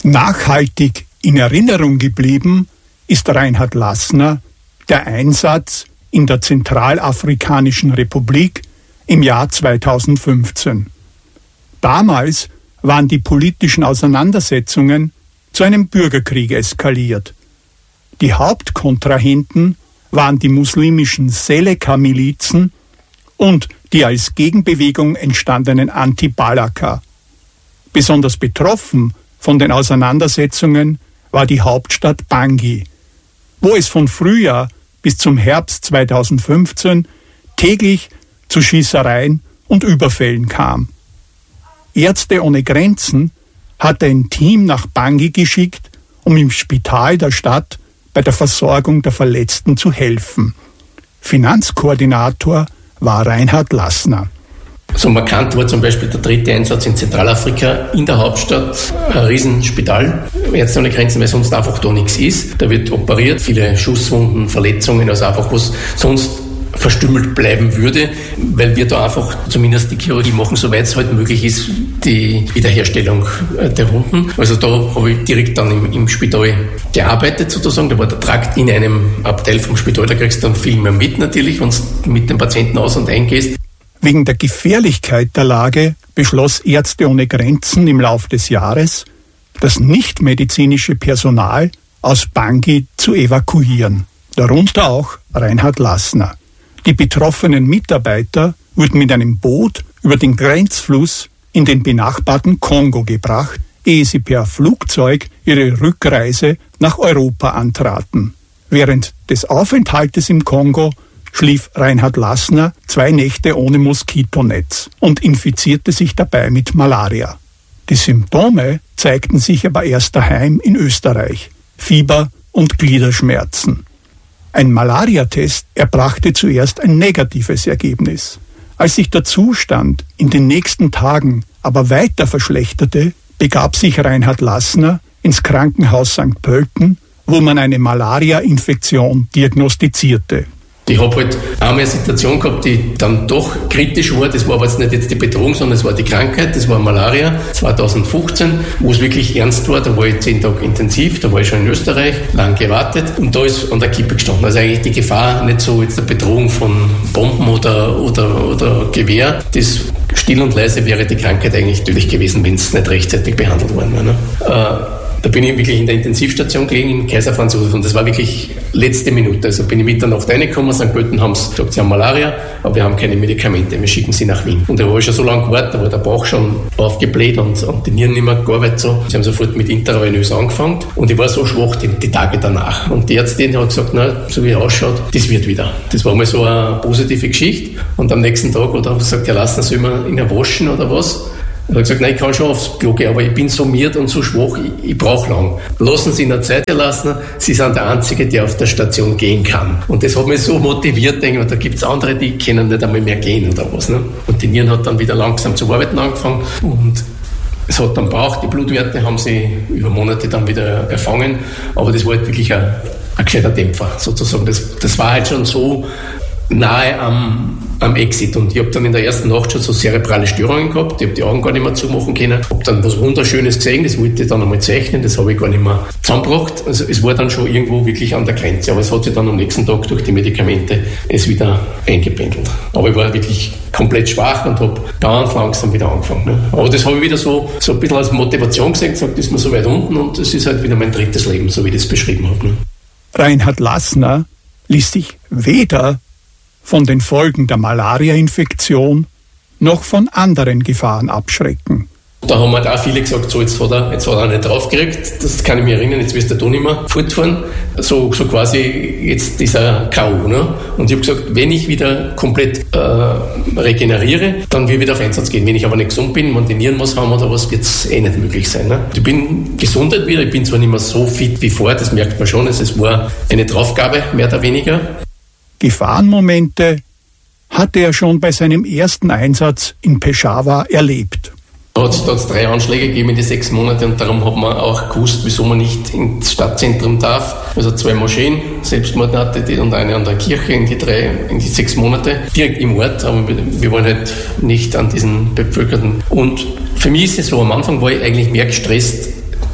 Nachhaltig in Erinnerung geblieben ist Reinhard Lassner der Einsatz in der Zentralafrikanischen Republik im Jahr 2015. Damals waren die politischen Auseinandersetzungen zu einem Bürgerkrieg eskaliert. Die Hauptkontrahenten waren die muslimischen Seleka-Milizen und die als Gegenbewegung entstandenen Anti-Balaka. Besonders betroffen von den Auseinandersetzungen war die Hauptstadt Bangui, wo es von Frühjahr bis zum Herbst 2015 täglich zu Schießereien und Überfällen kam. Ärzte ohne Grenzen hatte ein Team nach Bangui geschickt, um im Spital der Stadt bei der Versorgung der Verletzten zu helfen. Finanzkoordinator war Reinhard Lassner. So markant war zum Beispiel der 3. Einsatz in Zentralafrika in der Hauptstadt, ein Riesenspital, Ärzte ohne Grenzen, weil sonst einfach da nichts ist. Da wird operiert, viele Schusswunden, Verletzungen, also einfach was sonst verstümmelt bleiben würde, weil wir da einfach zumindest die Chirurgie machen, soweit es halt möglich ist, die Wiederherstellung der Wunden. Also da habe ich direkt dann im Spital gearbeitet sozusagen. Da war der Trakt in einem Abteil vom Spital, da kriegst du dann viel mehr mit natürlich, wenn du mit dem Patienten aus- und eingehst. Wegen der Gefährlichkeit der Lage beschloss Ärzte ohne Grenzen im Lauf des Jahres, das nichtmedizinische Personal aus Bangui zu evakuieren, darunter auch Reinhard Lassner. Die betroffenen Mitarbeiter wurden mit einem Boot über den Grenzfluss in den benachbarten Kongo gebracht, ehe sie per Flugzeug ihre Rückreise nach Europa antraten. Während des Aufenthaltes im Kongo schlief Reinhard Lassner 2 Nächte ohne Moskitonetz und infizierte sich dabei mit Malaria. Die Symptome zeigten sich aber erst daheim in Österreich: Fieber und Gliederschmerzen. Ein Malariatest erbrachte zuerst ein negatives Ergebnis. Als sich der Zustand in den nächsten Tagen aber weiter verschlechterte, begab sich Reinhard Lassner ins Krankenhaus St. Pölten, wo man eine Malaria-Infektion diagnostizierte. Ich habe halt einmal eine Situation gehabt, die dann doch kritisch war. Das war aber jetzt nicht die Bedrohung, sondern es war die Krankheit. Das war Malaria 2015, wo es wirklich ernst war. Da war ich 10 Tage intensiv, da war ich schon in Österreich, lang gewartet und da ist an der Kippe gestanden. Also eigentlich die Gefahr nicht so jetzt eine Bedrohung von Bomben oder Gewehr. Das still und leise wäre die Krankheit eigentlich tödlich gewesen, wenn es nicht rechtzeitig behandelt worden wäre. Ne? Da bin ich wirklich in der Intensivstation gelegen in Kaiser Franz Josef und das war wirklich letzte Minute. Also bin ich Mitternacht reingekommen, St. Pölten haben gesagt, sie haben Malaria, aber wir haben keine Medikamente, wir schicken sie nach Wien. Und da habe ich schon so lange gewartet, da war der Bauch schon aufgebläht und die Nieren nicht mehr gearbeitet. So. Sie haben sofort mit intravenös angefangen und ich war so schwach die Tage danach. Und die Ärztin hat gesagt, na, so wie er ausschaut, das wird wieder. Das war mal so eine positive Geschichte und am nächsten Tag hat er gesagt, ja, lassen Sie immer ihn waschen oder was. Er hat gesagt, nein, ich kann schon aufs Klo gehen, aber ich bin so miert und so schwach, ich brauche lang. Lassen Sie ihn eine Zeit lassen, Sie sind der Einzige, der auf der Station gehen kann. Und das hat mich so motiviert, denke ich, da gibt es andere, die können nicht einmal mehr gehen oder was. Ne? Und die Nieren hat dann wieder langsam zu arbeiten angefangen und es hat dann gebraucht, die Blutwerte haben sie über Monate dann wieder erfangen, aber das war halt wirklich ein gescheiter Dämpfer sozusagen. Das war halt schon so nahe am Exit und ich habe dann in der ersten Nacht schon so zerebrale Störungen gehabt, ich habe die Augen gar nicht mehr zumachen können, habe dann was Wunderschönes gesehen, das wollte ich dann einmal zeichnen, das habe ich gar nicht mehr zusammengebracht, also es war dann schon irgendwo wirklich an der Grenze, aber es hat sich dann am nächsten Tag durch die Medikamente es wieder eingependelt. Aber ich war wirklich komplett schwach und habe ganz langsam wieder angefangen. Ne? Aber das habe ich wieder so ein bisschen als Motivation gesehen, gesagt, ist mir so weit unten und es ist halt wieder mein drittes Leben, so wie ich das beschrieben habe. Ne? Reinhard Lassner ließ sich weder von den Folgen der Malaria-Infektion noch von anderen Gefahren abschrecken. Da haben halt auch viele gesagt, so jetzt hat er nicht draufgekriegt, das kann ich mich erinnern, jetzt wirst du nicht mehr fortfahren. So quasi jetzt dieser K.O. Ne? Und ich habe gesagt, wenn ich wieder komplett regeneriere, dann will ich wieder auf Einsatz gehen. Wenn ich aber nicht gesund bin, wenn die Nieren was haben oder was, wird es nicht möglich sein. Ne? Ich bin Gesundheit wieder, ich bin zwar nicht mehr so fit wie vorher, das merkt man schon, es war eine Draufgabe, mehr oder weniger. Gefahrenmomente hatte er schon bei seinem ersten Einsatz in Peshawar erlebt. Da hat es 3 Anschläge gegeben in die 6 Monate und darum hat man auch gewusst, wieso man nicht ins Stadtzentrum darf. Also 2 Moscheen, Selbstmord hatte die und eine an der Kirche in die 6 Monate, direkt im Ort, aber wir waren halt nicht an diesen Bevölkerten. Und für mich ist es so, am Anfang war ich eigentlich mehr gestresst,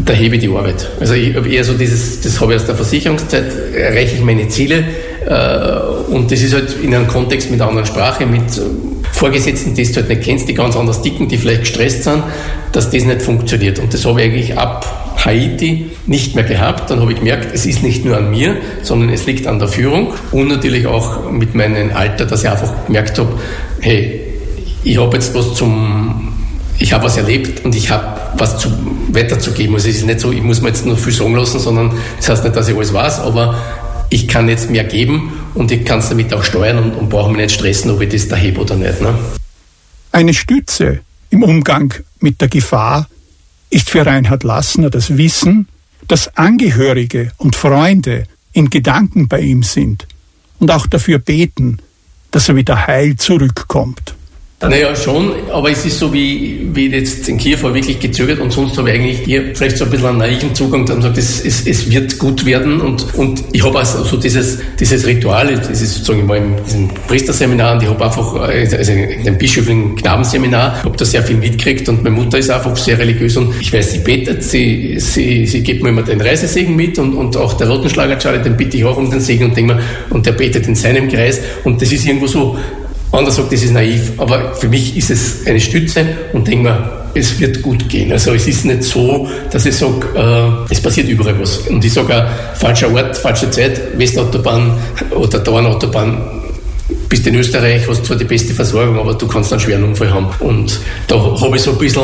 da hebe ich die Arbeit. Also ich habe eher so das habe ich aus der Versicherungszeit, erreiche ich meine Ziele und das ist halt in einem Kontext mit einer anderen Sprache, mit Vorgesetzten, die du halt nicht kennst, die ganz anders ticken, die vielleicht gestresst sind, dass das nicht funktioniert. Und das habe ich eigentlich ab Haiti nicht mehr gehabt. Dann habe ich gemerkt, es ist nicht nur an mir, sondern es liegt an der Führung und natürlich auch mit meinem Alter, dass ich einfach gemerkt habe, hey, ich habe jetzt ich habe was erlebt und ich habe was weiterzugeben. Also es ist nicht so, ich muss mir jetzt nur viel sagen lassen, sondern das heißt nicht, dass ich alles weiß, aber ich kann jetzt mehr geben und ich kann es damit auch steuern und brauche mich nicht stressen, ob ich das da hebe oder nicht. Ne? Eine Stütze im Umgang mit der Gefahr ist für Reinhard Lassner das Wissen, dass Angehörige und Freunde in Gedanken bei ihm sind und auch dafür beten, dass er wieder heil zurückkommt. Naja, schon, aber es ist so, wie ich jetzt in Kiew wirklich gezögert und sonst habe ich eigentlich hier vielleicht so ein bisschen einen naiven Zugang, dann sagt, es wird gut werden und ich habe auch so dieses Ritual, das ist sozusagen immer in diesem Priesterseminar und ich habe einfach, also in dem bischöflichen Knabenseminar, habe da sehr viel mitgekriegt und meine Mutter ist einfach sehr religiös und ich weiß, sie betet, sie gibt mir immer den Reisesegen mit und auch der Rottenschlager Charlie, den bitte ich auch um den Segen und denke mir, und der betet in seinem Kreis und das ist irgendwo so, andere sagt, das ist naiv, aber für mich ist es eine Stütze und denke mir, es wird gut gehen. Also es ist nicht so, dass ich sage, es passiert überall was. Und ich sage auch, falscher Ort, falsche Zeit, Westautobahn oder Dauernautobahn, bist in Österreich, hast zwar die beste Versorgung, aber du kannst einen schweren Unfall haben. Und da habe ich so ein bisschen,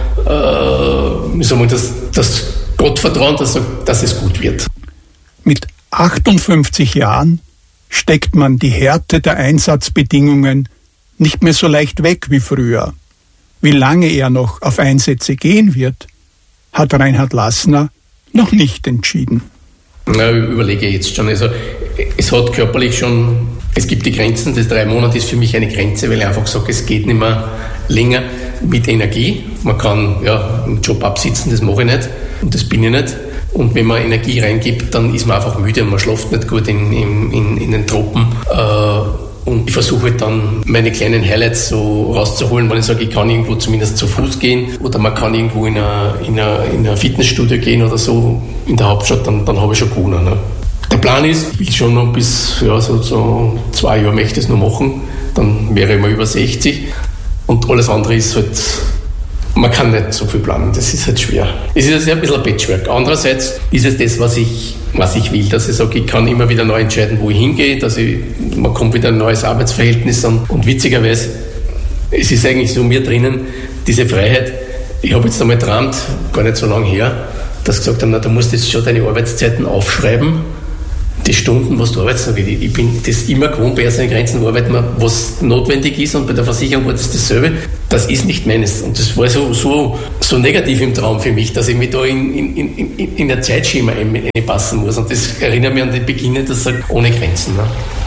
wie soll man das Gottvertrauen, das sagt, dass es gut wird. Mit 58 Jahren steckt man die Härte der Einsatzbedingungen nicht mehr so leicht weg wie früher. Wie lange er noch auf Einsätze gehen wird, hat Reinhard Lassner noch nicht entschieden. Na, ich überlege jetzt schon. Also, es hat körperlich schon, es gibt die Grenzen, das 3 Monate ist für mich eine Grenze, weil ich einfach sage, es geht nicht mehr länger mit Energie. Man kann einen Job absitzen, das mache ich nicht und das bin ich nicht. Und wenn man Energie reingibt, dann ist man einfach müde und man schläft nicht gut in den Tropen. Und ich versuche halt dann meine kleinen Highlights so rauszuholen, wenn ich sage, ich kann irgendwo zumindest zu Fuß gehen oder man kann irgendwo in ein Fitnessstudio gehen oder so in der Hauptstadt, dann habe ich schon gewonnen. Ne? Der Plan ist, ich will schon noch bis so 2 Jahre möchte ich es noch machen, dann wäre ich mal über 60 und alles andere ist halt, man kann nicht so viel planen, das ist halt schwer. Es ist ein bisschen ein Patchwork. Andererseits ist es das, was ich will, dass ich sage, ich kann immer wieder neu entscheiden, wo ich hingehe, man kommt wieder ein neues Arbeitsverhältnis an. Und witzigerweise, es ist eigentlich so mir drinnen, diese Freiheit. Ich habe jetzt einmal geträumt, gar nicht so lange her, dass gesagt haben, du musst jetzt schon deine Arbeitszeiten aufschreiben, die Stunden, was du arbeitest. Ich bin das immer gewohnt, bei ersten Grenzen arbeiten wir, was notwendig ist und bei der Versicherung war das dasselbe. Das ist nicht meines. Und das war so negativ im Traum für mich, dass ich mich da in ein Zeitschema einpassen muss. Und das erinnert mich an den Beginn, das sagt, ohne Grenzen. Ne?